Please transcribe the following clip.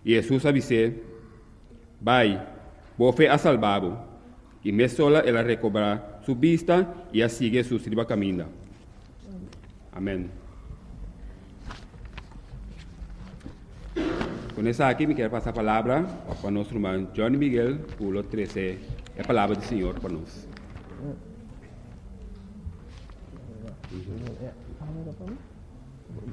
Y Jesús avisé, vai, vos fe ha salvado. Y me sola ella recobra su vista y ya sigue su sirva camina. Amén. Con esa aquí me quiero pasar la palabra para nuestro hermano Johnny Miguel, pulo 13, la palabra del Señor para nosotros.